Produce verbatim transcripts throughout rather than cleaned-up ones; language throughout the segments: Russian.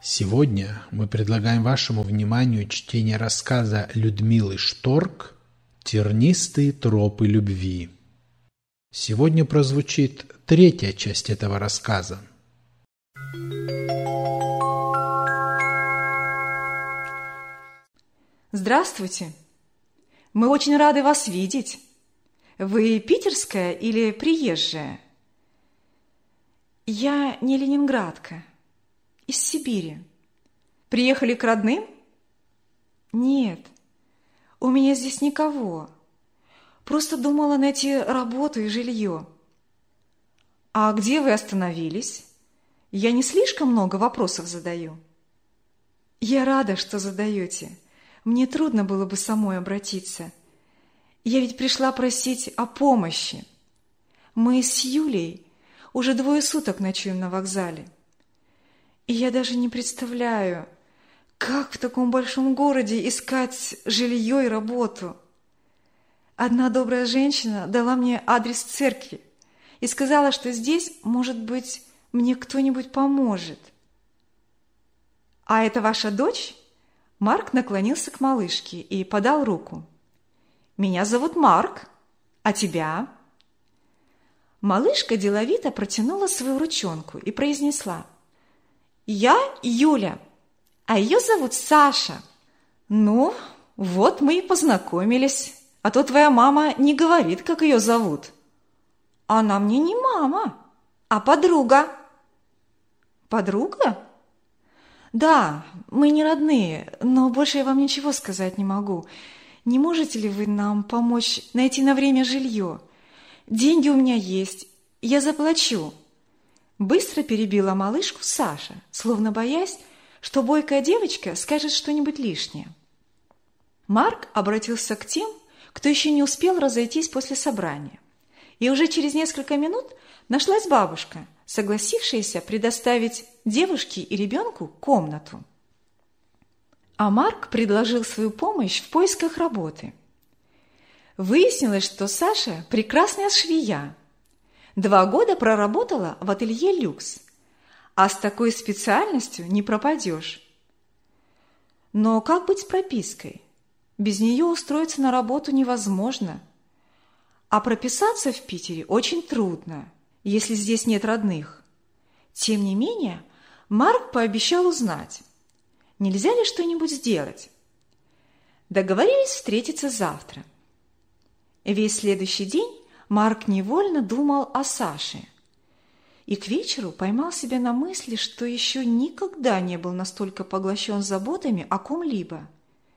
Сегодня мы предлагаем вашему вниманию чтение рассказа Людмилы Шторк «Тернистые тропы любви». Сегодня прозвучит третья часть этого рассказа. Здравствуйте! Мы очень рады вас видеть. Вы питерская или приезжая? Я не ленинградка, из Сибири. Приехали к родным? Нет, у меня здесь никого. Просто думала найти работу и жилье. А где вы остановились? Я не слишком много вопросов задаю? Я рада, что задаете. Мне трудно было бы самой обратиться. Я ведь пришла просить о помощи. Мы с Юлей уже двое суток ночуем на вокзале. И я даже не представляю, как в таком большом городе искать жилье и работу. Одна добрая женщина дала мне адрес церкви и сказала, что здесь, может быть, мне кто-нибудь поможет. А это ваша дочь? Марк наклонился к малышке и подал руку. «Меня зовут Марк, а тебя?» Малышка деловито протянула свою ручонку и произнесла: «Я Юля, а ее зовут Саша». «Ну, вот мы и познакомились, а то твоя мама не говорит, как ее зовут». «Она мне не мама, а подруга». «Подруга?» «Да, мы не родные, но больше я вам ничего сказать не могу. Не можете ли вы нам помочь найти на время жилье? Деньги у меня есть, я заплачу». Быстро перебила малышку Саша, словно боясь, что бойкая девочка скажет что-нибудь лишнее. Марк обратился к тем, кто еще не успел разойтись после собрания. И уже через несколько минут нашлась бабушка, согласившаяся предоставить девушке и ребенку комнату. А Марк предложил свою помощь в поисках работы. Выяснилось, что Саша прекрасная швея. Два года проработала в ателье «Люкс», а с такой специальностью не пропадешь. Но как быть с пропиской? Без нее устроиться на работу невозможно. А прописаться в Питере очень трудно, если здесь нет родных. Тем не менее, Марк пообещал узнать, нельзя ли что-нибудь сделать. Договорились встретиться завтра. Весь следующий день Марк невольно думал о Саше. И к вечеру поймал себя на мысли, что еще никогда не был настолько поглощен заботами о ком-либо.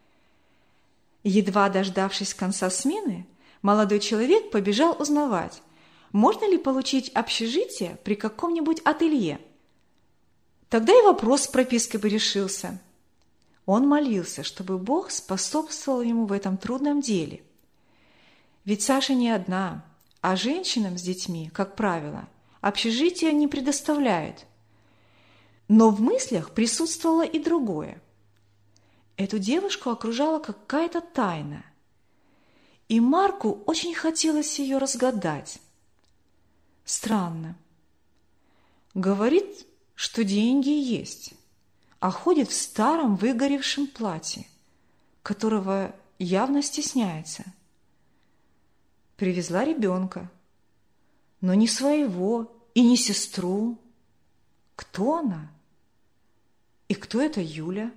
Едва дождавшись конца смены, молодой человек побежал узнавать, можно ли получить общежитие при каком-нибудь ателье. Тогда и вопрос с пропиской бы решился. Он молился, чтобы Бог способствовал ему в этом трудном деле. Ведь Саша не одна, а женщинам с детьми, как правило, общежития не предоставляют. Но в мыслях присутствовало и другое. Эту девушку окружала какая-то тайна, и Марку очень хотелось ее разгадать. Странно. Говорит, что деньги есть, а ходит в старом выгоревшем платье, которого явно стесняется. Привезла ребенка, но не своего и не сестру. Кто она? И кто эта Юля?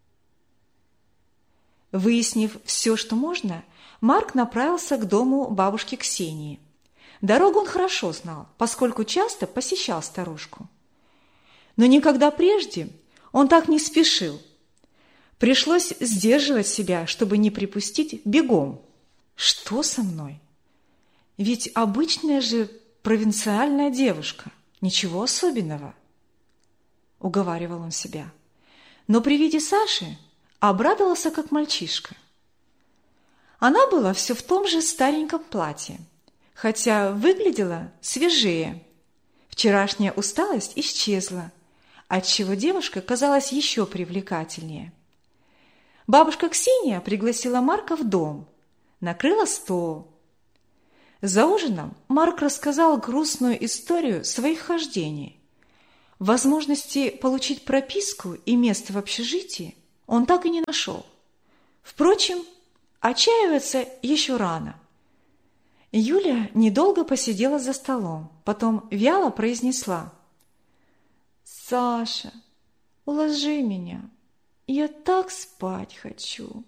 Выяснив все, что можно, Марк направился к дому бабушки Ксении. Дорогу он хорошо знал, поскольку часто посещал старушку. Но никогда прежде он так не спешил. Пришлось сдерживать себя, чтобы не припустить бегом. Что со мной? Ведь обычная же провинциальная девушка, ничего особенного, уговаривал он себя. Но при виде Саши обрадовался, как мальчишка. Она была все в том же стареньком платье, хотя выглядела свежее. Вчерашняя усталость исчезла, отчего девушка казалась еще привлекательнее. Бабушка Ксения пригласила Марка в дом, накрыла стол. За ужином Марк рассказал грустную историю своих хождений. Возможности получить прописку и место в общежитии он так и не нашел. Впрочем, отчаиваться еще рано. Юля недолго посидела за столом, потом вяло произнесла: «Саша, уложи меня, я так спать хочу».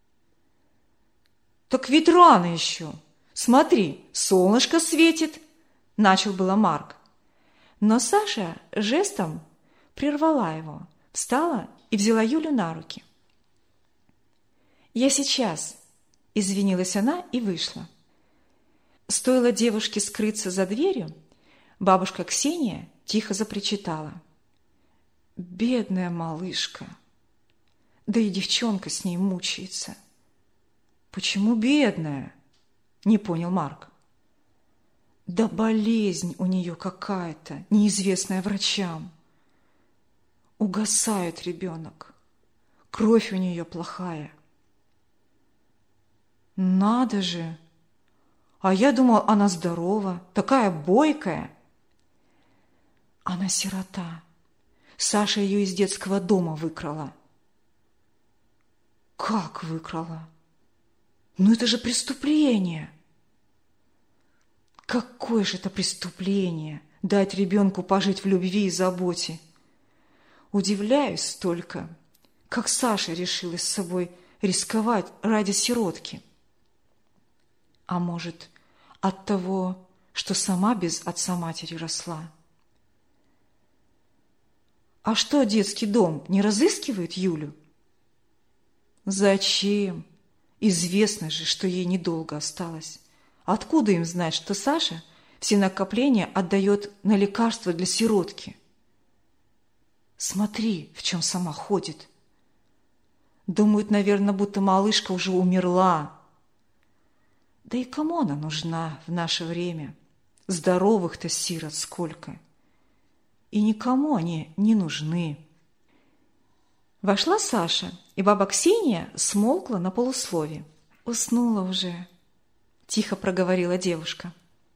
«Так ведь рано еще. Смотри, солнышко светит», – начал было Марк. Но Саша жестом прервала его, встала и взяла Юлю на руки. «Я сейчас», – извинилась она и вышла. Стоило девушке скрыться за дверью, бабушка Ксения тихо запричитала: «Бедная малышка! Да и девчонка с ней мучается». «Почему бедная?» – не понял Марк. «Да болезнь у нее какая-то, неизвестная врачам. Угасает ребенок, кровь у нее плохая». «Надо же! А я думал, она здорова, такая бойкая». «Она сирота. Саша ее из детского дома выкрала». «Как выкрала? Ну это же преступление!» «Какое же это преступление – дать ребенку пожить в любви и заботе!» Удивляюсь только, как Саша решилась с собой рисковать ради сиротки. А может, от того, что сама без отца-матери росла? А что, детский дом не разыскивает Юлю? Зачем? Известно же, что ей недолго осталось. Откуда им знать, что Саша все накопления отдает на лекарства для сиротки? Смотри, в чем сама ходит. Думают, наверное, будто малышка уже умерла. Да и кому она нужна в наше время? Здоровых-то сирот сколько. И никому они не нужны. Вошла Саша, и баба Ксения смолкла на полуслове. «Уснула уже», – тихо проговорила девушка.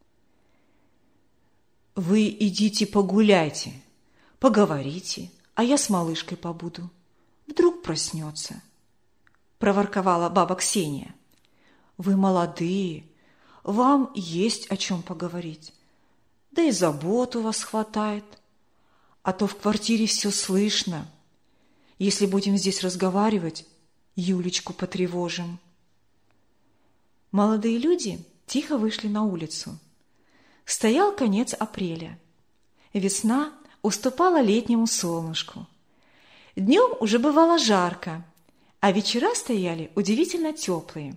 «Вы идите погуляйте, поговорите, а я с малышкой побуду. Вдруг проснется», – проворковала баба Ксения. «Вы молодые, вам есть о чем поговорить, да и забот у вас хватает, а то в квартире все слышно. Если будем здесь разговаривать, Юлечку потревожим». Молодые люди тихо вышли на улицу. Стоял конец апреля. Весна уступала летнему солнышку. Днем уже бывало жарко, а вечера стояли удивительно теплые.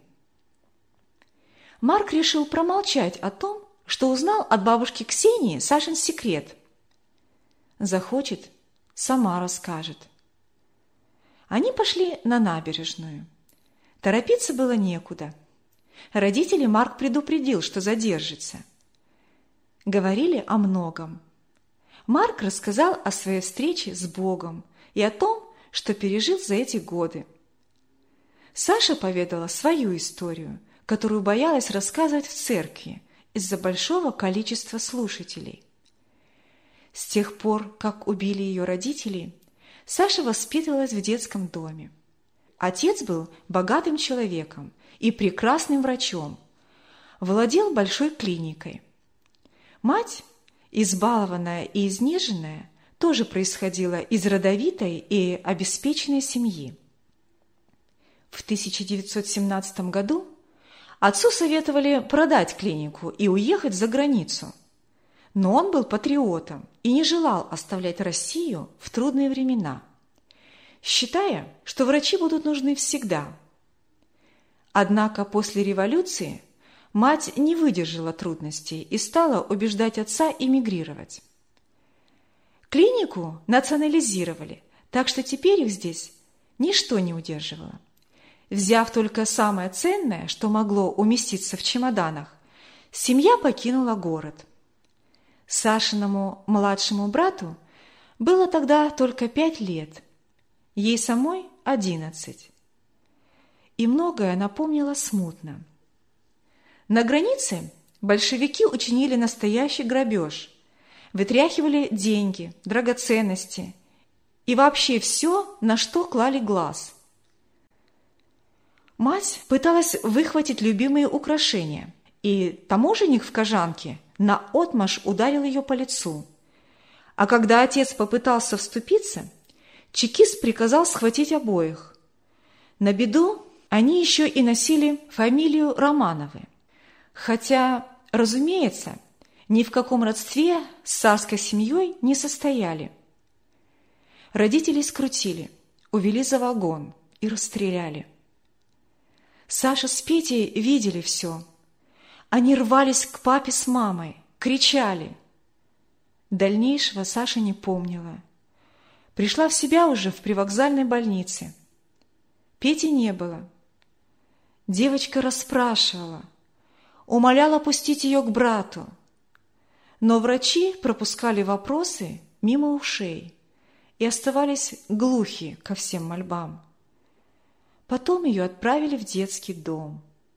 Марк решил промолчать о том, что узнал от бабушки Ксении Сашин секрет. Захочет, сама расскажет. Они пошли на набережную. Торопиться было некуда. Родителей Марк предупредил, что задержится. Говорили о многом. Марк рассказал о своей встрече с Богом и о том, что пережил за эти годы. Саша поведала свою историю, которую боялась рассказывать в церкви из-за большого количества слушателей. С тех пор, как убили ее родители, Саша воспитывалась в детском доме. Отец был богатым человеком и прекрасным врачом, владел большой клиникой. Мать, избалованная и изнеженная, тоже происходила из родовитой и обеспеченной семьи. В тысяча девятьсот семнадцатом году отцу советовали продать клинику и уехать за границу. Но он был патриотом и не желал оставлять Россию в трудные времена, считая, что врачи будут нужны всегда. Однако после революции мать не выдержала трудностей и стала убеждать отца эмигрировать. Клинику национализировали, так что теперь их здесь ничто не удерживало. Взяв только самое ценное, что могло уместиться в чемоданах, семья покинула город. Сашиному младшему брату было тогда только пять лет, ей самой одиннадцать. И многое она помнила смутно. На границе большевики учинили настоящий грабеж. вытряхивали деньги, драгоценности и вообще все, на что клали глаз. Мать пыталась выхватить любимые украшения, и таможенник в кожанке наотмашь ударил ее по лицу. А когда отец попытался вступиться, чекист приказал схватить обоих. На беду они еще и носили фамилию Романовы, хотя, разумеется, ни в каком родстве с царской семьей не состояли. Родителей скрутили, увели за вагон и расстреляли. Саша с Петей видели все. Они рвались к папе с мамой, кричали. Дальнейшего Саша не помнила. Пришла в себя уже в привокзальной больнице. Пети не было. Девочка расспрашивала, умоляла пустить ее к брату. Но врачи пропускали вопросы мимо ушей и оставались глухи ко всем мольбам. Потом ее отправили в детский дом.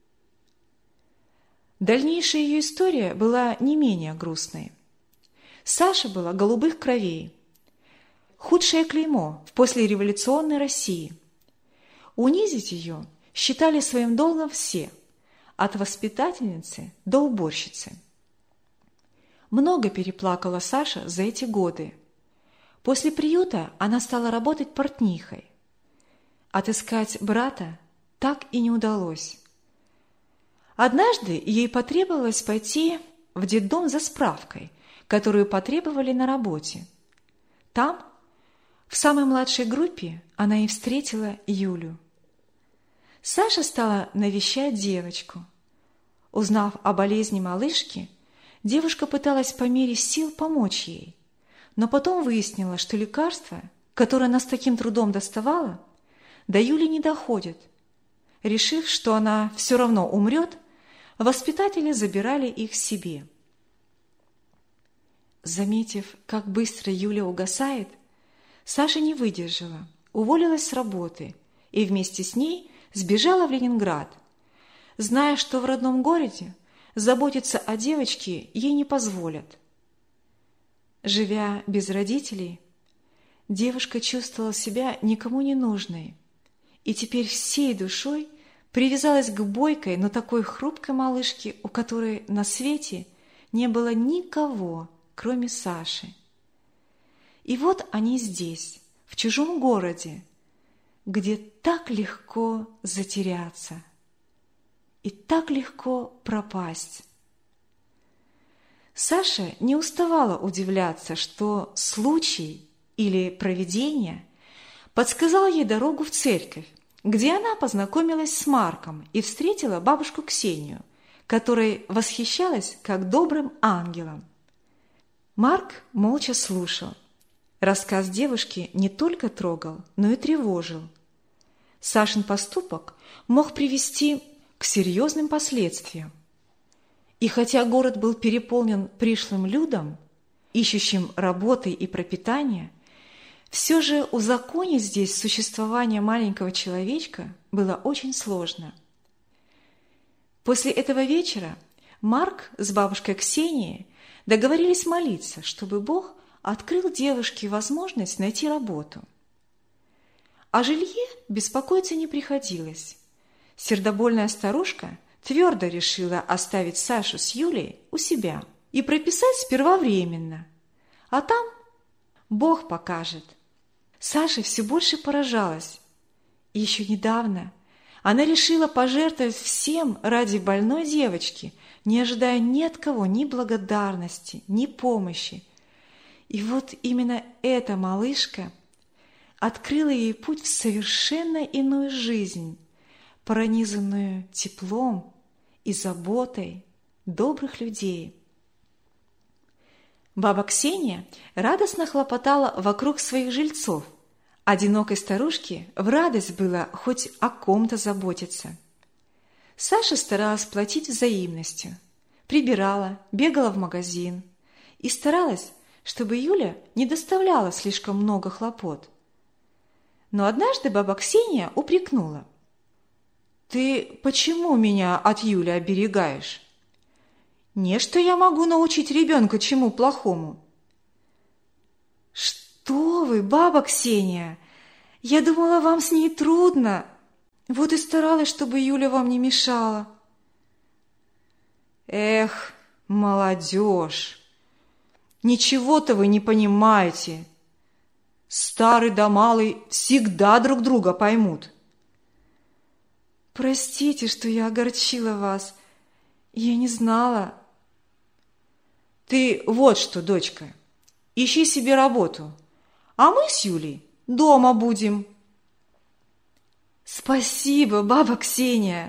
Дальнейшая ее история была не менее грустной. Саша была голубых кровей. Худшее клеймо в послереволюционной России. Унизить ее считали своим долгом все, от воспитательницы до уборщицы. Много переплакала Саша за эти годы. После приюта она стала работать портнихой. Отыскать брата так и не удалось. Однажды ей потребовалось пойти в детдом за справкой, которую потребовали на работе. Там, в самой младшей группе, она и встретила Юлю. Саша стала навещать девочку. Узнав о болезни малышки, девушка пыталась по мере сил помочь ей, но потом выяснила, что лекарства, которые она с таким трудом доставала, до Юли не доходят. Решив, что она все равно умрет, воспитатели забирали их себе. Заметив, как быстро Юля угасает, Саша не выдержала, уволилась с работы и вместе с ней сбежала в Ленинград, зная, что в родном городе заботиться о девочке ей не позволят. Живя без родителей, девушка чувствовала себя никому не нужной и теперь всей душой привязалась к бойкой, но такой хрупкой малышке, у которой на свете не было никого, кроме Саши. И вот они здесь, в чужом городе, где так легко затеряться и так легко пропасть. Саша не уставала удивляться, что случай или провидение подсказал ей дорогу в церковь, где она познакомилась с Марком и встретила бабушку Ксению, которой восхищалась как добрым ангелом. Марк молча слушал. Рассказ девушки не только трогал, но и тревожил. Сашин поступок мог привести к серьезным последствиям. И хотя город был переполнен пришлым людом, ищущим работы и пропитания, все же узаконить здесь существование маленького человечка было очень сложно. После этого вечера Марк с бабушкой Ксенией договорились молиться, чтобы Бог открыл девушке возможность найти работу. О жилье беспокоиться не приходилось. Сердобольная старушка твердо решила оставить Сашу с Юлей у себя и прописать сперва временно, а там Бог покажет. Саша все больше поражалась. И еще недавно она решила пожертвовать всем ради больной девочки, не ожидая ни от кого ни благодарности, ни помощи. И вот именно эта малышка открыла ей путь в совершенно иную жизнь, пронизанную теплом и заботой добрых людей. Баба Ксения радостно хлопотала вокруг своих жильцов. Одинокой старушке в радость было хоть о ком-то заботиться. Саша старалась платить взаимностью, прибирала, бегала в магазин и старалась, чтобы Юля не доставляла слишком много хлопот. Но однажды баба Ксения упрекнула: «Ты почему меня от Юли оберегаешь? Не что я могу научить ребенка чему плохому. Что вы, баба Ксения? Я думала, вам с ней трудно. Вот и старалась, чтобы Юля вам не мешала. Эх, молодежь, ничего-то вы не понимаете. Старый да малый всегда друг друга поймут. Простите, что я огорчила вас. Я не знала. Ты вот что, дочка, ищи себе работу, а мы с Юлей дома будем. Спасибо, баба Ксения.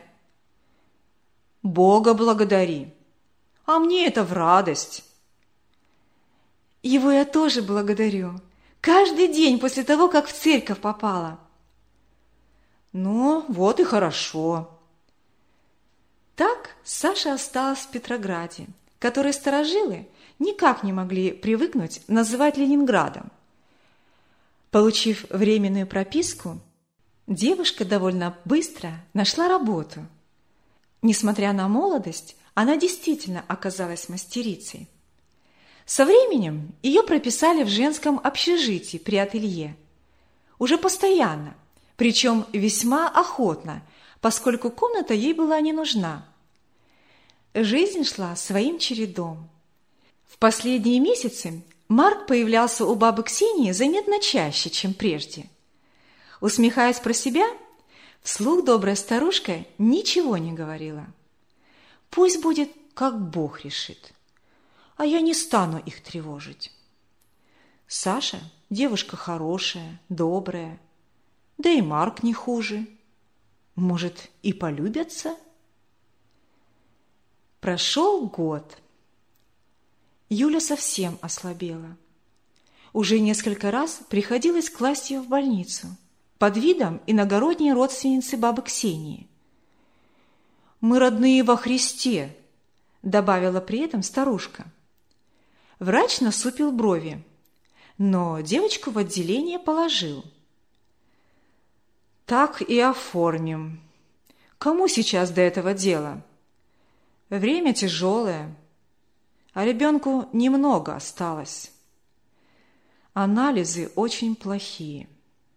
Бога благодари, а мне это в радость. Его я тоже благодарю. Каждый день после того, как в церковь попала. Ну, вот и хорошо. Так Саша осталась в Петрограде, который старожилы никак не могли привыкнуть называть Ленинградом. Получив временную прописку, девушка довольно быстро нашла работу. Несмотря на молодость, она действительно оказалась мастерицей. Со временем ее прописали в женском общежитии при ателье. Уже постоянно, причем весьма охотно, поскольку комната ей была не нужна. Жизнь шла своим чередом. В последние месяцы Марк появлялся у бабы Ксении заметно чаще, чем прежде. Усмехаясь про себя, вслух добрая старушка ничего не говорила. Пусть будет, как Бог решит, а я не стану их тревожить. Саша – девушка хорошая, добрая, да и Марк не хуже. Может, и полюбятся? Прошел год. Юля совсем ослабела. Уже несколько раз приходилось класть ее в больницу под видом иногородней родственницы бабы Ксении. «Мы родные во Христе», – добавила при этом старушка. Врач насупил брови, но девочку в отделение положил. «Так и оформим. Кому сейчас до этого дела? Время тяжелое, а ребенку немного осталось. Анализы очень плохие».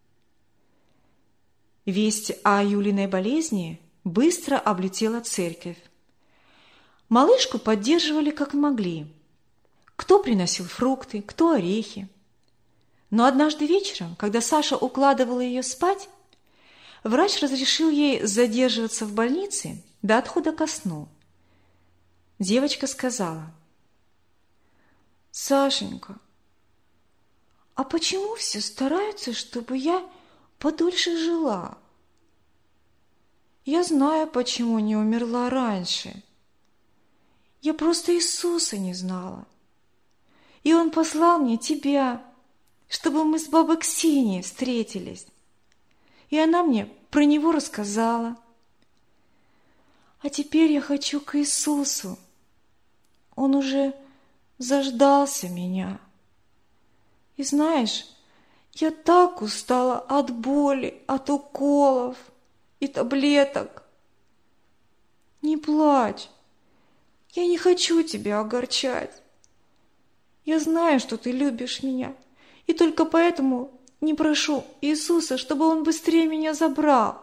Весть о Юлиной болезни быстро облетела церковь. Малышку поддерживали как могли. Кто приносил фрукты, кто орехи. Но однажды вечером, когда Саша укладывала ее спать, врач разрешил ей задерживаться в больнице до отхода ко сну. Девочка сказала: «Сашенька, а почему все стараются, чтобы я подольше жила? Я знаю, почему не умерла раньше. Я просто Иисуса не знала. И Он послал мне тебя, чтобы мы с бабой Ксенией встретились. И она мне про Него рассказала. А теперь я хочу к Иисусу. Он уже заждался меня. И знаешь, я так устала от боли, от уколов и таблеток. Не плачь, я не хочу тебя огорчать. Я знаю, что ты любишь меня, и только поэтому не прошу Иисуса, чтобы Он быстрее меня забрал.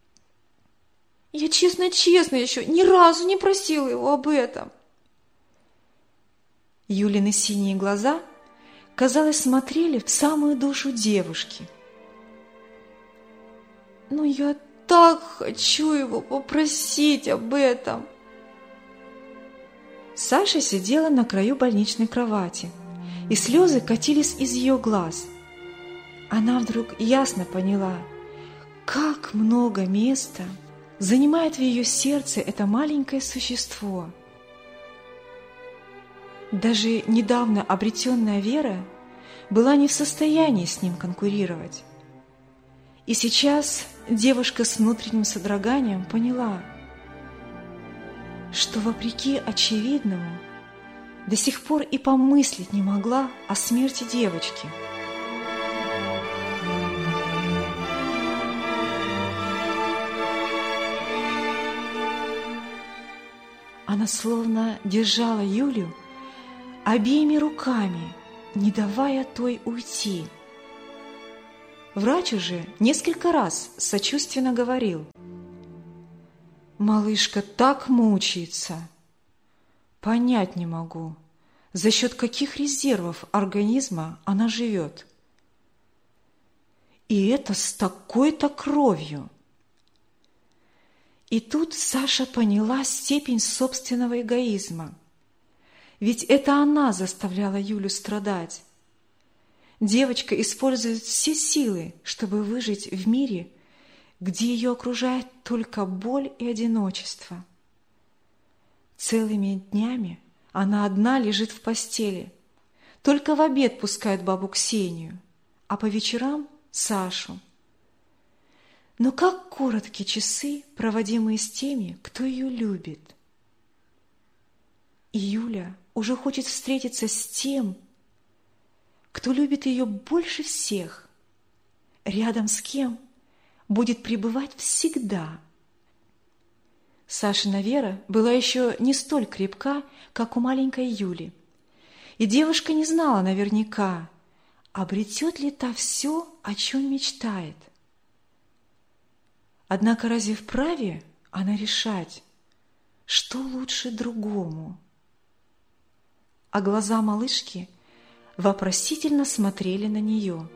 Я честно-честно еще ни разу не просила Его об этом». Юлины синие глаза, казалось, смотрели в самую душу девушки. «Но я так хочу Его попросить об этом». Саша сидела на краю больничной кровати, и слезы катились из ее глаз. Она вдруг ясно поняла, как много места занимает в ее сердце это маленькое существо. Даже недавно обретенная вера была не в состоянии с ним конкурировать. И сейчас девушка с внутренним содроганием поняла, что, вопреки очевидному, до сих пор и помыслить не могла о смерти девочки. Она словно держала Юлю обеими руками, не давая той уйти. Врач уже несколько раз сочувственно говорил: «Малышка так мучается. Понять не могу, за счет каких резервов организма она живет. И это с такой-то кровью». И тут Саша поняла степень собственного эгоизма. Ведь это она заставляла Юлю страдать. Девочка использует все силы, чтобы выжить в мире, где ее окружает только боль и одиночество. Целыми днями она одна лежит в постели. Только в обед пускает бабу Ксению, а по вечерам – Сашу. Но как коротки часы, проводимые с теми, кто ее любит. И Юля уже хочет встретиться с тем, кто любит ее больше всех, рядом с кем будет пребывать всегда. Сашина вера была еще не столь крепка, как у маленькой Юли, и девушка не знала наверняка, обретет ли та все, о чем мечтает. Однако разве вправе она решать, что лучше другому? А глаза малышки вопросительно смотрели на нее.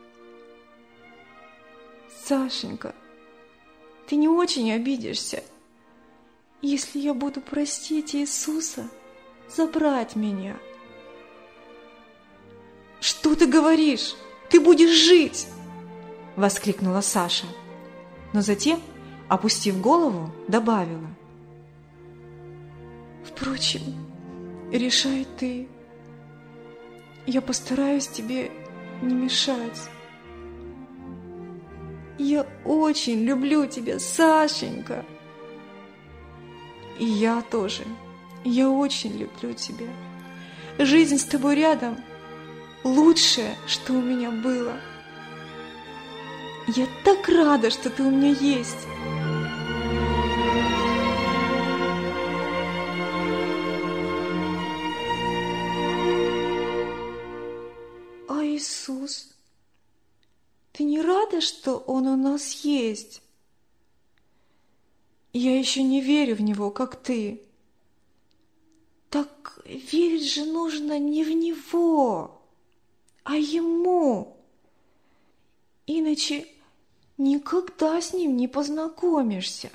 «Сашенька, ты не очень обидишься, если я буду просить Иисуса забрать меня?» «Что ты говоришь? Ты будешь жить!» – воскликнула Саша, но затем, опустив голову, добавила: «Впрочем, решай ты. Я постараюсь тебе не мешать. Я очень люблю тебя, Сашенька». «И я тоже. Я очень люблю тебя. Жизнь с тобой рядом – лучшее, что у меня было. Я так рада, что ты у меня есть». «А Иисус? Ты не рада, что Он у нас есть? Я еще не верю в Него, как ты». «Так верить же нужно не в Него, а Ему. Иначе никогда с Ним не познакомишься».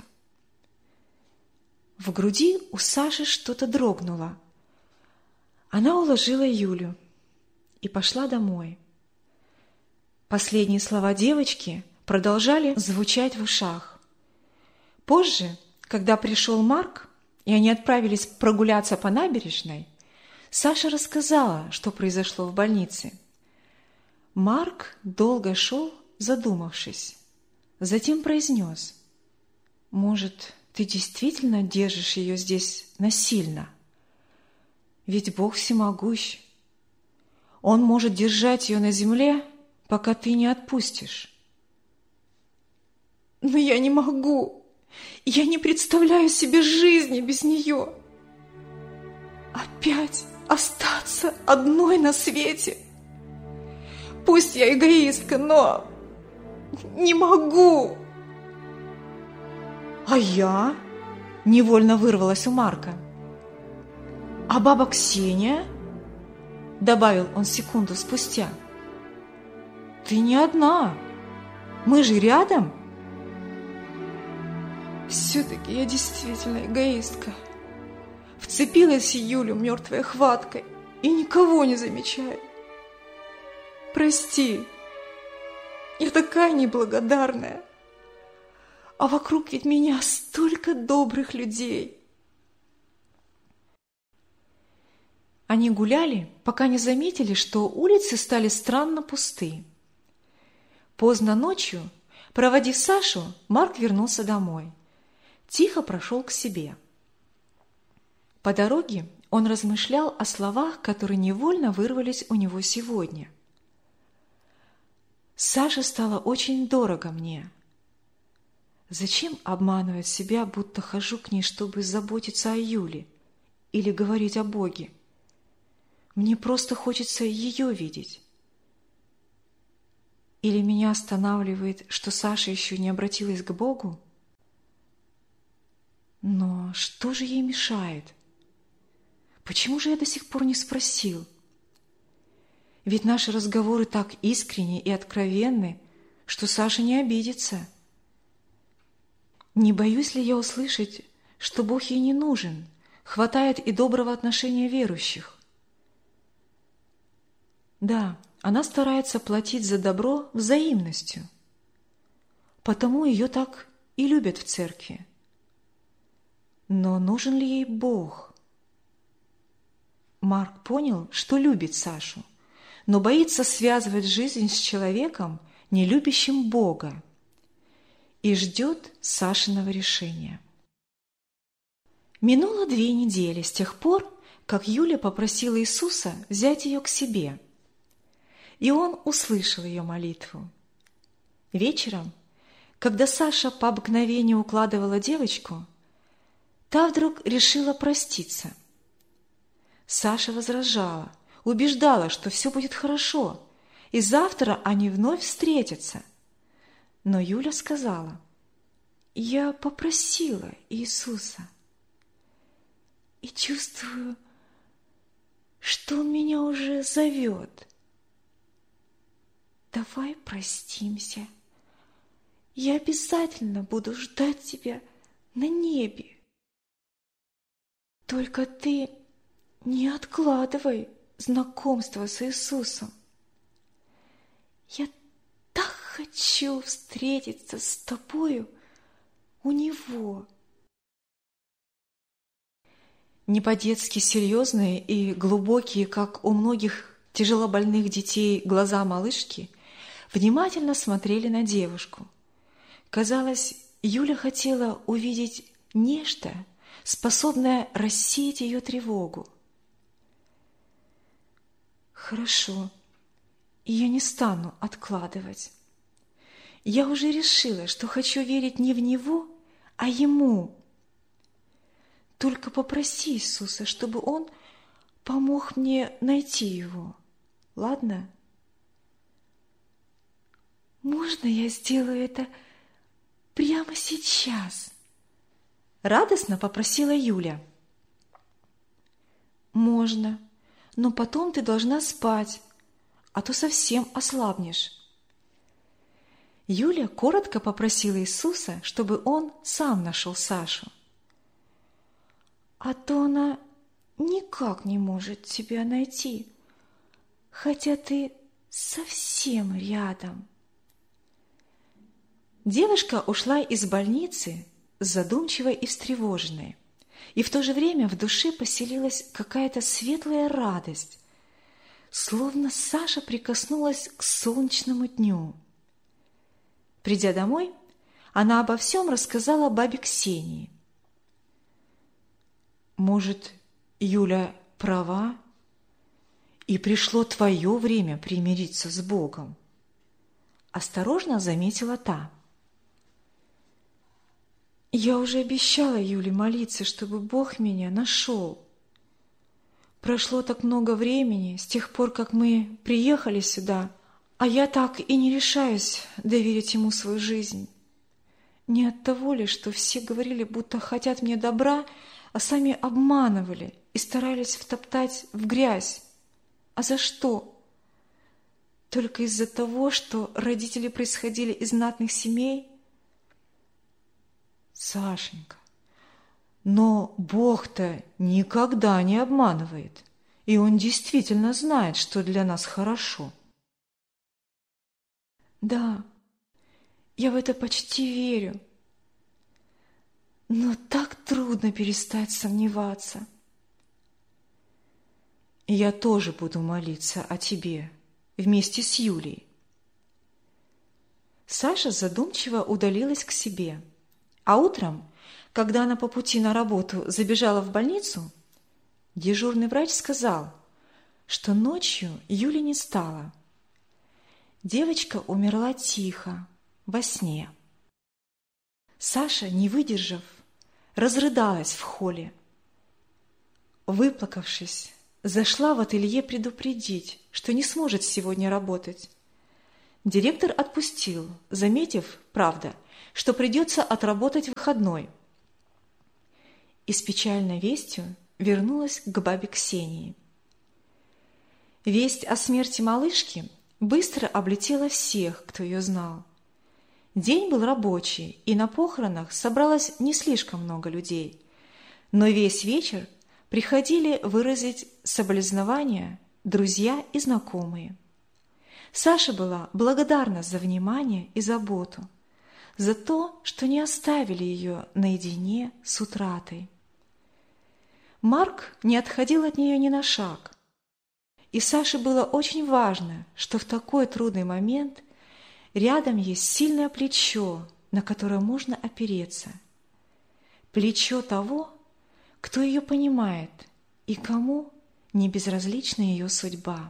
В груди у Саши что-то дрогнуло. Она уложила Юлю и пошла домой. Последние слова девочки продолжали звучать в ушах. Позже, когда пришел Марк, и они отправились прогуляться по набережной, Саша рассказала, что произошло в больнице. Марк долго шел, задумавшись. Затем произнес: «Может, ты действительно держишь ее здесь насильно? Ведь Бог всемогущ. Он может держать ее на земле, пока ты не отпустишь». «Но я не могу. Я не представляю себе жизни без нее. Опять остаться одной на свете. Пусть я эгоистка, но не могу». «А я?» – невольно вырвалась у Марка. «А баба Ксения?» – добавил он секунду спустя. «Ты не одна. Мы же рядом». Все-таки я действительно эгоистка. Вцепилась в Юлю мертвой хваткой и никого не замечаю. Прости, я такая неблагодарная. А вокруг ведь меня столько добрых людей. Они гуляли, пока не заметили, что улицы стали странно пусты. Поздно ночью, проводив Сашу, Марк вернулся домой. Тихо прошел к себе. По дороге он размышлял о словах, которые невольно вырвались у него сегодня. «Саша стала очень дорого мне. Зачем обманывать себя, будто хожу к ней, чтобы заботиться о Юле или говорить о Боге? Мне просто хочется ее видеть. Или меня останавливает, что Саша еще не обратилась к Богу? Но что же ей мешает? Почему же я до сих пор не спросил? Ведь наши разговоры так искренни и откровенны, что Саша не обидится. Не боюсь ли я услышать, что Бог ей не нужен, хватает и доброго отношения верующих? Да, она старается платить за добро взаимностью, потому ее так и любят в церкви. Но нужен ли ей Бог? Марк понял, что любит Сашу, но боится связывать жизнь с человеком, не любящим Бога, и ждет Сашиного решения. Минуло две недели с тех пор, как Юля попросила Иисуса взять ее к себе, и Он услышал ее молитву. Вечером, когда Саша по обыкновению укладывала девочку, та вдруг решила проститься. Саша возражала, убеждала, что все будет хорошо, и завтра они вновь встретятся. Но Юля сказала: «Я попросила Иисуса и чувствую, что Он меня уже зовет. Давай простимся. Я обязательно буду ждать тебя на небе. Только ты не откладывай знакомство с Иисусом. Я так хочу встретиться с тобою у Него». Не по-детски серьезные и глубокие, как у многих тяжелобольных детей, глаза малышки внимательно смотрели на девушку. Казалось, Юля хотела увидеть нечто, способное рассеять ее тревогу. «Хорошо, я не стану откладывать. Я уже решила, что хочу верить не в Него, а Ему. Только попроси Иисуса, чтобы Он помог мне найти Его. Ладно? Можно я сделаю это прямо сейчас?» Радостно попросила Юля. «Можно, но потом ты должна спать, а то совсем ослабнешь». Юля коротко попросила Иисуса, чтобы Он сам нашел Сашу. «А то она никак не может тебя найти, хотя ты совсем рядом». Девушка ушла из больницы задумчивой и встревоженной, и в то же время в душе поселилась какая-то светлая радость, словно Саша прикоснулась к солнечному дню. Придя домой, она обо всем рассказала бабе Ксении. «Может, Юля права, и пришло твое время примириться с Богом?» Осторожно заметила та. «Я уже обещала Юле молиться, чтобы Бог меня нашел. Прошло так много времени с тех пор, как мы приехали сюда, а я так и не решаюсь доверить Ему свою жизнь. Не от того ли, что все говорили, будто хотят мне добра, а сами обманывали и старались втоптать в грязь. А за что? Только из-за того, что родители происходили из знатных семей? Сашенька, но Бог-то никогда не обманывает, и Он действительно знает, что для нас хорошо». «Да, я в это почти верю, но так трудно перестать сомневаться». «Я тоже буду молиться о тебе вместе с Юлей». Саша задумчиво удалилась к себе, а утром, когда она по пути на работу забежала в больницу, дежурный врач сказал, что ночью Юли не стало. Девочка умерла тихо, во сне. Саша, не выдержав, разрыдалась в холле. Выплакавшись, зашла в ателье предупредить, что не сможет сегодня работать. директор отпустил, заметив, правда, что придется отработать выходной. И с печальной вестью вернулась к бабе Ксении. Весть о смерти малышки быстро облетела всех, кто ее знал. День был рабочий, и на похоронах собралось не слишком много людей, но весь вечер приходили выразить соболезнования друзья и знакомые. Саша была благодарна за внимание и заботу, за то, что не оставили ее наедине с утратой. Марк не отходил от нее ни на шаг, и Саше было очень важно, что в такой трудный момент рядом есть сильное плечо, на которое можно опереться. Плечо того, кто ее понимает и кому не безразлична ее судьба.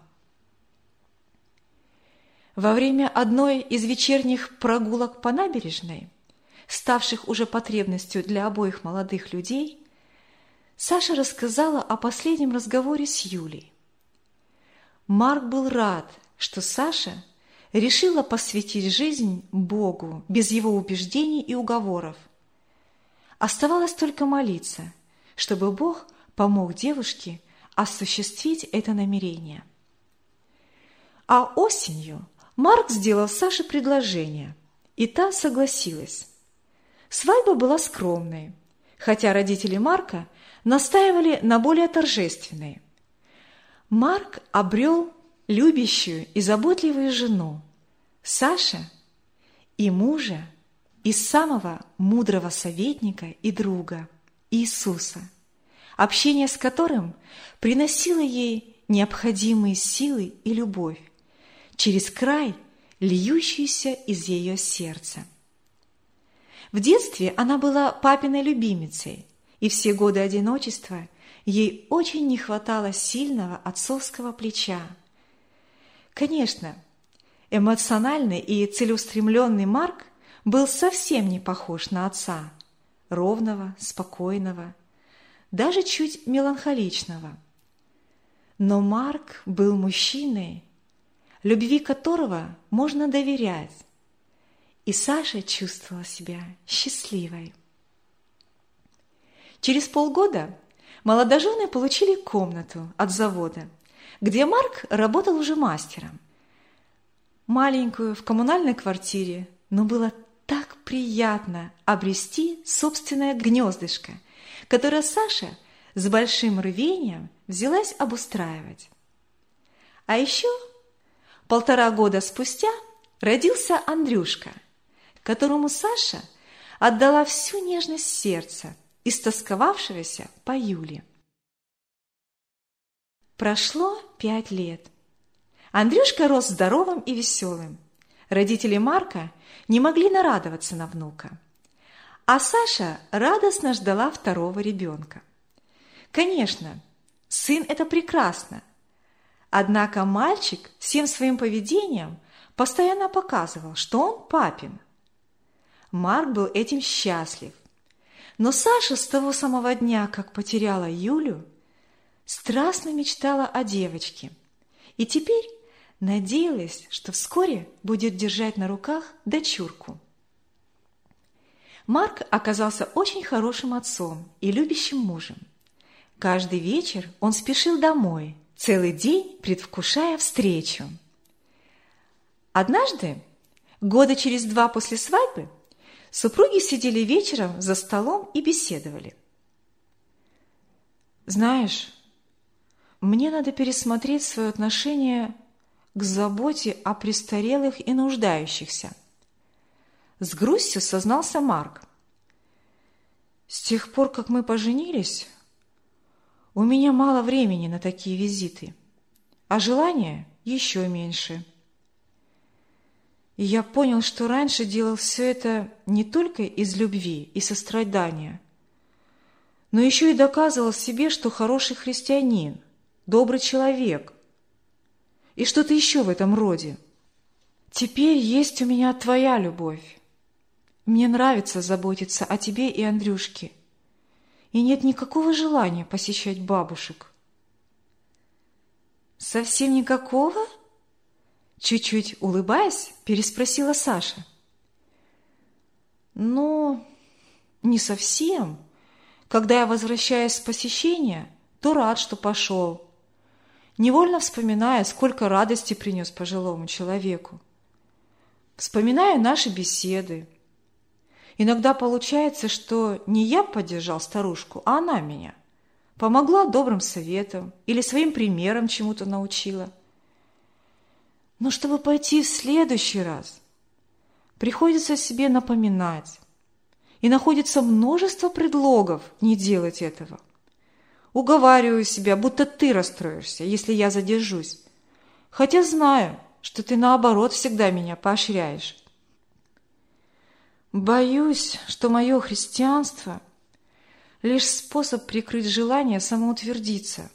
Во время одной из вечерних прогулок по набережной, ставших уже потребностью для обоих молодых людей, Саша рассказала о последнем разговоре с Юлей. Марк был рад, что Саша решила посвятить жизнь Богу без его убеждений и уговоров. Оставалось только молиться, чтобы Бог помог девушке осуществить это намерение. А осенью Марк сделал Саше предложение, и та согласилась. Свадьба была скромной, хотя родители Марка настаивали на более торжественной. Марк обрел любящую и заботливую жену, Саша, и мужа, и самого мудрого советника и друга, Иисуса, общение с которым приносило ей необходимые силы и любовь, через край, льющийся из ее сердца. В детстве она была папиной любимицей, и все годы одиночества ей очень не хватало сильного отцовского плеча. Конечно, эмоциональный и целеустремленный Марк был совсем не похож на отца, ровного, спокойного, даже чуть меланхоличного. Но Марк был мужчиной, любви которого можно доверять, и Саша чувствовала себя счастливой. Через полгода молодожены получили комнату от завода, где Марк работал уже мастером. Маленькую, в коммунальной квартире, но было так приятно обрести собственное гнездышко, которое Саша с большим рвением взялась обустраивать. А еще полтора года спустя родился Андрюшка, которому Саша отдала всю нежность сердца, истосковавшегося по Юле. Прошло пять лет. Андрюшка рос здоровым и веселым. Родители Марка не могли нарадоваться на внука. А Саша радостно ждала второго ребенка. Конечно, сын – это прекрасно. Однако мальчик всем своим поведением постоянно показывал, что он папин. Марк был этим счастлив. Но Саша с того самого дня, как потеряла Юлю, страстно мечтала о девочке и теперь надеялась, что вскоре будет держать на руках дочурку. Марк оказался очень хорошим отцом и любящим мужем. Каждый вечер он спешил домой, целый день предвкушая встречу. Однажды, года через два после свадьбы, супруги сидели вечером за столом и беседовали. «Знаешь, мне надо пересмотреть свое отношение к заботе о престарелых и нуждающихся», — с грустью сознался Марк. «С тех пор, как мы поженились, у меня мало времени на такие визиты, а желания еще меньше. И я понял, что раньше делал все это не только из любви и сострадания, но еще и доказывал себе, что хороший христианин, добрый человек и что-то еще в этом роде. Теперь есть у меня твоя любовь. Мне нравится заботиться о тебе и Андрюшке, и нет никакого желания посещать бабушек». «Совсем никакого?» – Чуть-чуть улыбаясь, переспросила Саша. Ну, не совсем. Когда я возвращаюсь с посещения, то рад, что пошел. Невольно вспоминая, сколько радости принес пожилому человеку. Вспоминаю наши беседы. Иногда получается, что не я поддержал старушку, а она меня. Помогла добрым советом или своим примером чему-то научила. Но чтобы пойти в следующий раз, приходится себе напоминать. И находится множество предлогов не делать этого. Уговариваю себя, будто ты расстроишься, если я задержусь. Хотя знаю, что ты наоборот всегда меня поощряешь. Боюсь, что мое христианство – лишь способ прикрыть желание самоутвердиться.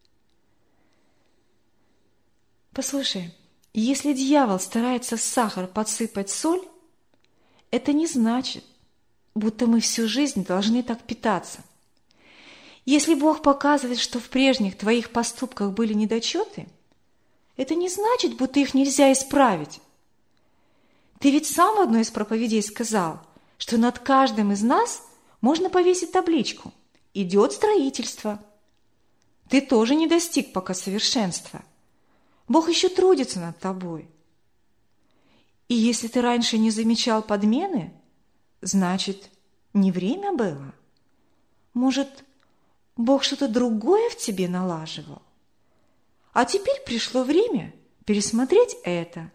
Послушай, если дьявол старается в сахар подсыпать соль, это не значит, будто мы всю жизнь должны так питаться. Если Бог показывает, что в прежних твоих поступках были недочеты, это не значит, будто их нельзя исправить. Ты ведь сам в одной из проповедей сказал, что над каждым из нас можно повесить табличку «Идет строительство». Ты тоже не достиг пока совершенства. Бог еще трудится над тобой. И если ты раньше не замечал подмены, значит, не время было. Может, Бог что-то другое в тебе налаживал? А теперь пришло время пересмотреть это.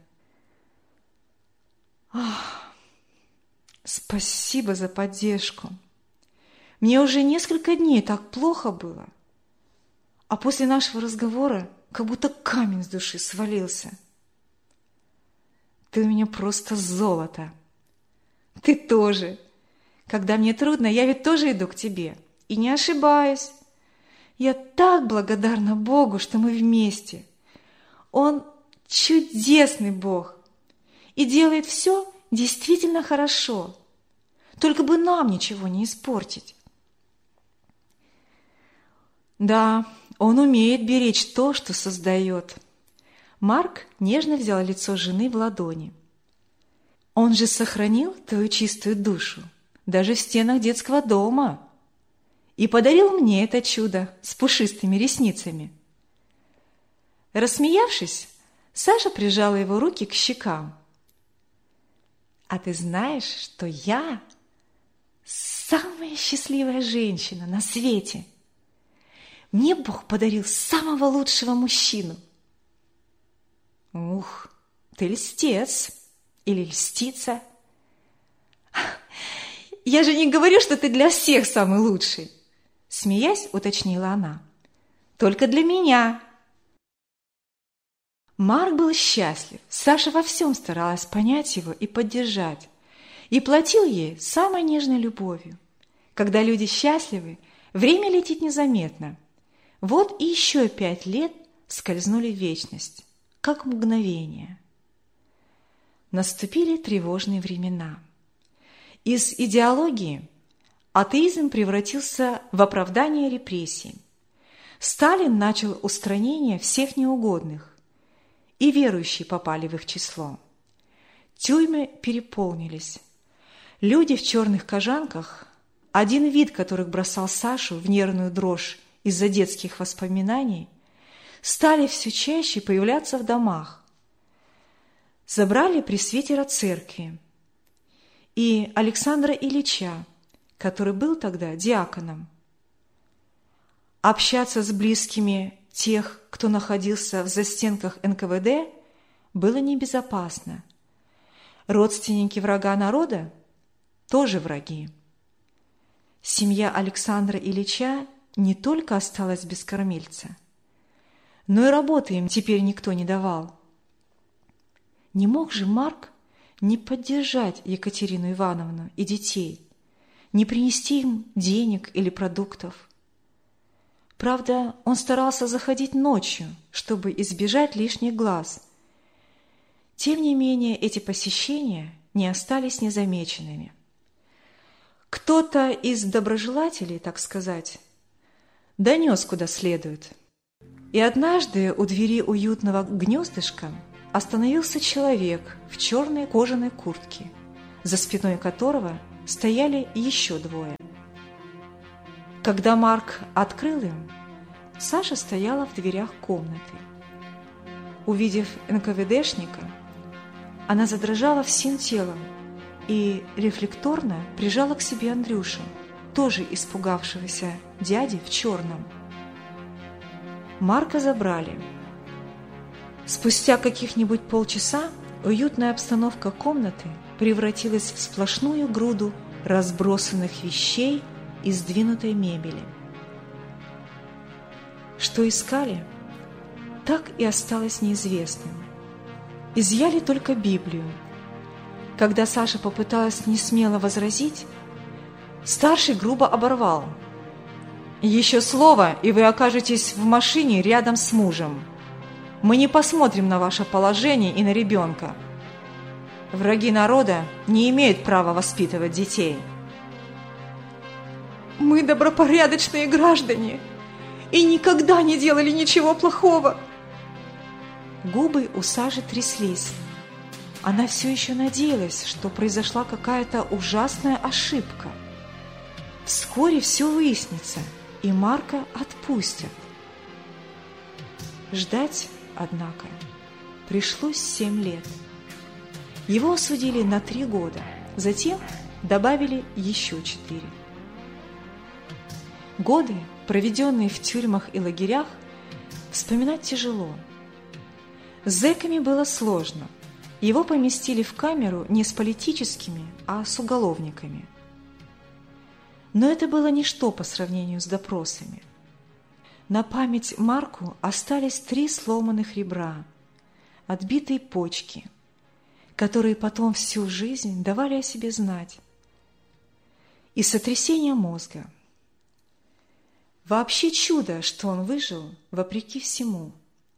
Ах, спасибо за поддержку. Мне уже несколько дней так плохо было. А после нашего разговора как будто камень с души свалился. Ты у меня просто золото. Ты тоже. Когда мне трудно, я ведь тоже иду к тебе. И не ошибаюсь. Я так благодарна Богу, что мы вместе. Он чудесный Бог и делает все действительно хорошо. Только бы нам ничего не испортить. Да, он умеет беречь то, что создает. Марк нежно взял лицо жены в ладони. Он же сохранил твою чистую душу, даже в стенах детского дома, и подарил мне это чудо с пушистыми ресницами. Рассмеявшись, Саша прижала его руки к щекам. А ты знаешь, что я самая счастливая женщина на свете? Мне Бог подарил самого лучшего мужчину. Ух, ты льстец или льстица. Я же не говорю, что ты для всех самый лучший. Смеясь, уточнила она. Только для меня. Марк был счастлив. Саша во всем старалась понять его и поддержать. И платил ей самой нежной любовью. Когда люди счастливы, время летит незаметно. Вот и еще пять лет скользнули в вечность, как мгновение. Наступили тревожные времена. Из идеологии атеизм превратился в оправдание репрессий. Сталин начал устранение всех неугодных, и верующие попали в их число. Тюрьмы переполнились. Люди в черных кожанках, один вид которых бросал Сашу в нервную дрожь из-за детских воспоминаний, стали все чаще появляться в домах. Забрали пресвитера церкви и Александра Ильича, который был тогда диаконом. Общаться с близкими тех, кто находился в застенках эн ка вэ дэ, было небезопасно. Родственники врага народа тоже враги. Семья Александра Ильича не только осталась без кормильца, но и работы им теперь никто не давал. Не мог же Марк не поддержать Екатерину Ивановну и детей, не принести им денег или продуктов. Правда, он старался заходить ночью, чтобы избежать лишних глаз. Тем не менее, эти посещения не остались незамеченными. Кто-то из доброжелателей, так сказать, донес куда следует. И однажды у двери уютного гнездышка остановился человек в черной кожаной куртке, за спиной которого стояли еще двое. Когда Марк открыл им, Саша стояла в дверях комнаты. Увидев эн ка вэ дэшника, она задрожала всем телом и рефлекторно прижала к себе Андрюшу, тоже испугавшегося дяди в черном. Марка забрали. Спустя каких-нибудь полчаса уютная обстановка комнаты превратилась в сплошную груду разбросанных вещей и сдвинутой мебели. Что искали, так и осталось неизвестным. Изъяли только Библию. Когда Саша попыталась несмело возразить, старший грубо оборвал: «Еще слово, и вы окажетесь в машине рядом с мужем. Мы не посмотрим на ваше положение и на ребенка. Враги народа не имеют права воспитывать детей». «Мы добропорядочные граждане и никогда не делали ничего плохого». Губы у Саши тряслись. Она все еще надеялась, что произошла какая-то ужасная ошибка. Вскоре все выяснится, и Марка отпустят. Ждать, однако, пришлось семь лет. Его осудили на три года, затем добавили еще четыре. Годы, проведенные в тюрьмах и лагерях, вспоминать тяжело. С зэками было сложно. Его поместили в камеру не с политическими, а с уголовниками. Но это было ничто по сравнению с допросами. На память Марку остались три сломанных ребра, отбитые почки, которые потом всю жизнь давали о себе знать, и сотрясение мозга. Вообще чудо, что он выжил вопреки всему.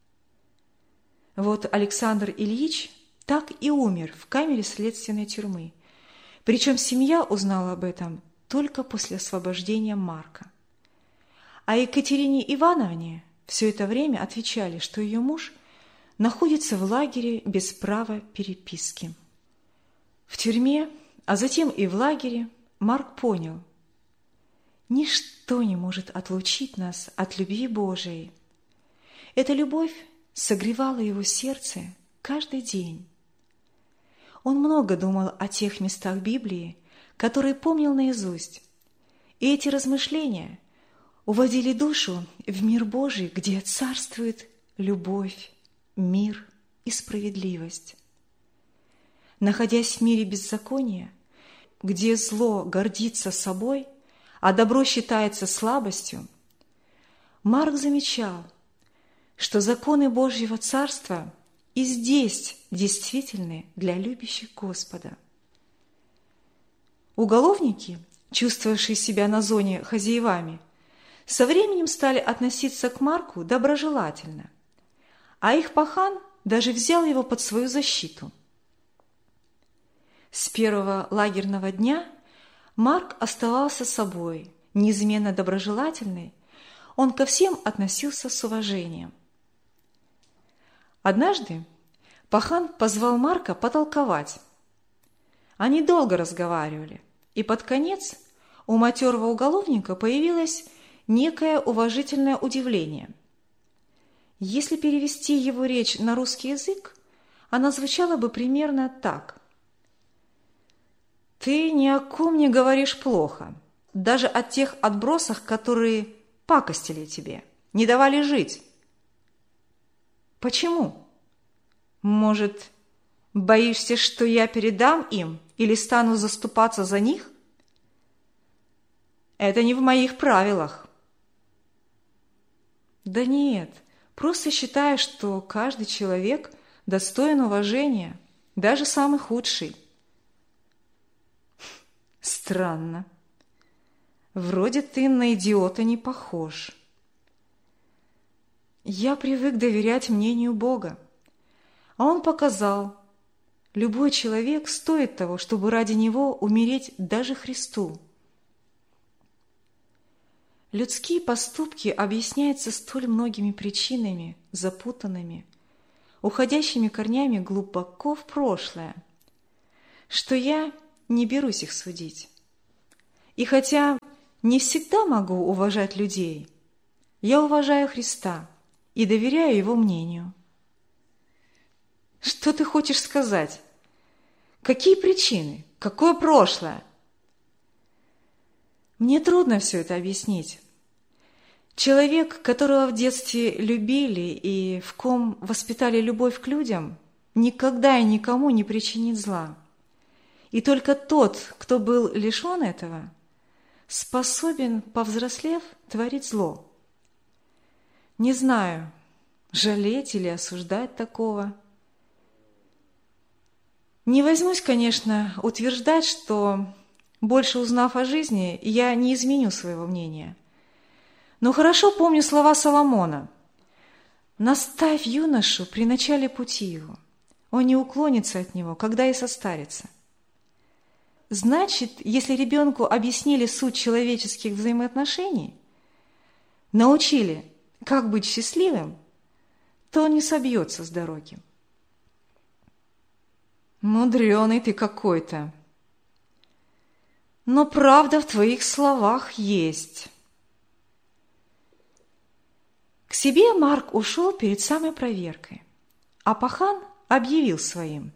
Вот Александр Ильич так и умер в камере следственной тюрьмы, причем семья узнала об этом только после освобождения Марка. А Екатерине Ивановне все это время отвечали, что ее муж находится в лагере без права переписки. В тюрьме, а затем и в лагере, Марк понял: ничто не может отлучить нас от любви Божией. Эта любовь согревала его сердце каждый день. Он много думал о тех местах Библии, которые помнил наизусть, и эти размышления уводили душу в мир Божий, где царствует любовь, мир и справедливость. Находясь в мире беззакония, где зло гордится собой, а добро считается слабостью, Марк замечал, что законы Божьего Царства и здесь действительны для любящих Господа. Уголовники, чувствовавшие себя на зоне хозяевами, со временем стали относиться к Марку доброжелательно, а их пахан даже взял его под свою защиту. С первого лагерного дня Марк оставался собой, неизменно доброжелательный, он ко всем относился с уважением. Однажды пахан позвал Марка потолковать. Они долго разговаривали, и под конец у матерого уголовника появилось некое уважительное удивление. Если перевести его речь на русский язык, она звучала бы примерно так: «Ты ни о ком не говоришь плохо, даже о тех отбросах, которые пакостили тебе, не давали жить. Почему? Может, боишься, что я передам им или стану заступаться за них? Это не в моих правилах». Да нет, просто считаю, что каждый человек достоин уважения, даже самый худший. Странно. Вроде ты на идиота не похож. Я привык доверять мнению Бога, а Он показал, любой человек стоит того, чтобы ради него умереть даже Христу. Людские поступки объясняются столь многими причинами, запутанными, уходящими корнями глубоко в прошлое, что я не берусь их судить. И хотя не всегда могу уважать людей, я уважаю Христа и доверяю Его мнению. Что ты хочешь сказать? Какие причины? Какое прошлое? Мне трудно все это объяснить. Человек, которого в детстве любили и в ком воспитали любовь к людям, никогда и никому не причинит зла. И только тот, кто был лишен этого, способен, повзрослев, творить зло. Не знаю, жалеть или осуждать такого. Не возьмусь, конечно, утверждать, что, больше узнав о жизни, я не изменю своего мнения. Но хорошо помню слова Соломона: «Наставь юношу при начале пути его, он не уклонится от него, когда и состарится». Значит, если ребенку объяснили суть человеческих взаимоотношений, научили, как быть счастливым, то он не собьется с дороги. Мудреный ты какой-то. Но правда в твоих словах есть. К себе Марк ушел перед самой проверкой, а пахан объявил своим: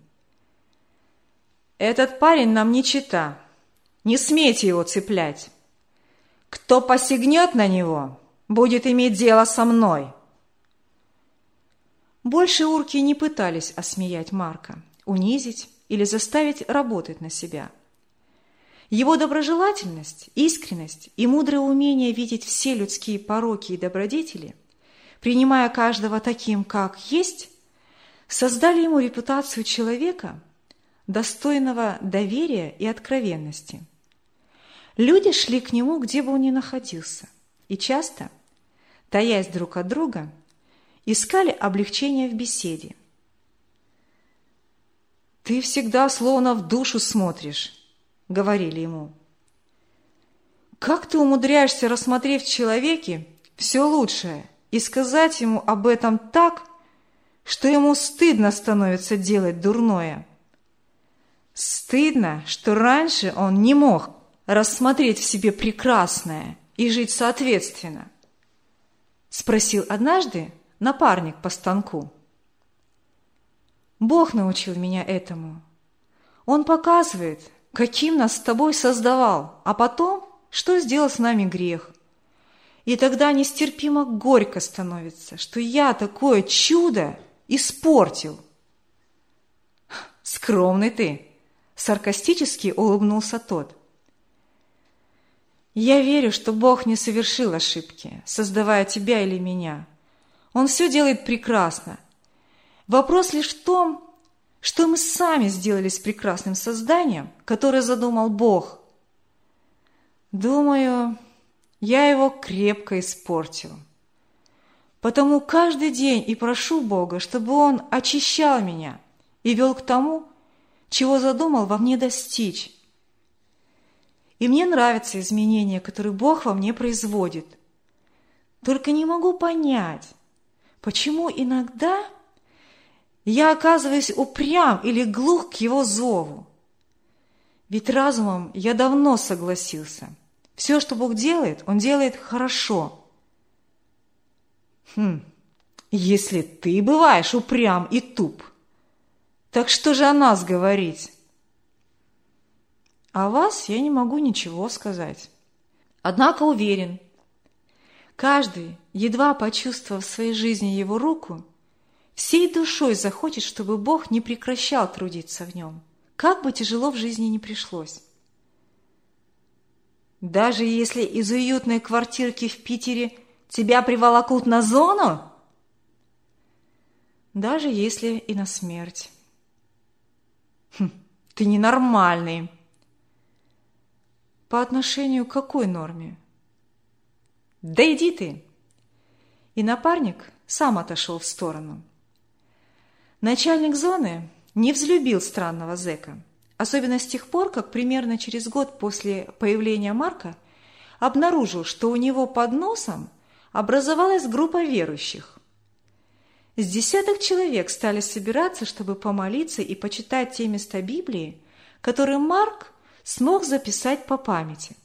«Этот парень нам не чита, не смейте его цеплять. Кто посягнет на него, будет иметь дело со мной». Больше урки не пытались осмеять Марка, унизить или заставить работать на себя. Его доброжелательность, искренность и мудрое умение видеть все людские пороки и добродетели, принимая каждого таким, как есть, создали ему репутацию человека, достойного доверия и откровенности. Люди шли к нему, где бы он ни находился, и часто, таясь друг от друга, искали облегчения в беседе. «Ты всегда словно в душу смотришь», — говорили ему. «Как ты умудряешься рассмотреть в человеке все лучшее и сказать ему об этом так, что ему стыдно становится делать дурное? Стыдно, что раньше он не мог рассмотреть в себе прекрасное и жить соответственно?» — спросил однажды напарник по станку. «Бог научил меня этому. Он показывает, каким нас с тобой создавал, а потом, что сделал с нами грех. И тогда нестерпимо горько становится, что я такое чудо испортил». «Скромный ты!» — саркастически улыбнулся тот. «Я верю, что Бог не совершил ошибки, создавая тебя или меня. Он все делает прекрасно. Вопрос лишь в том, что мы сами сделались прекрасным созданием, которое задумал Бог. Думаю, я его крепко испортил. Потому каждый день и прошу Бога, чтобы Он очищал меня и вел к тому, чего задумал во мне достичь. И мне нравятся изменения, которые Бог во мне производит. Только не могу понять, почему иногда я оказываюсь упрям или глух к Его зову. Ведь разумом я давно согласился. Все, что Бог делает, Он делает хорошо. Хм, если ты бываешь упрям и туп, так что же о нас говорить? О вас я не могу ничего сказать. Однако уверен, каждый, едва почувствовав в своей жизни Его руку, всей душой захочет, чтобы Бог не прекращал трудиться в нем, как бы тяжело в жизни ни пришлось. Даже если из уютной квартирки в Питере тебя приволокут на зону? Даже если и на смерть. Хм, ты ненормальный. По отношению к какой норме? Да иди ты. И напарник сам отошел в сторону. Начальник зоны не взлюбил странного зэка, особенно с тех пор, как примерно через год после появления Марка обнаружил, что у него под носом образовалась группа верующих. С десяток человек стали собираться, чтобы помолиться и почитать те места Библии, которые Марк смог записать по памяти.